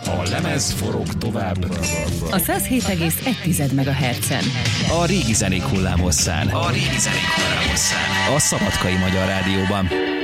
A lemez forog tovább. A 107,1 MHz-en. A régi zenék hullámhosszán. A Szabadkai Magyar Rádióban.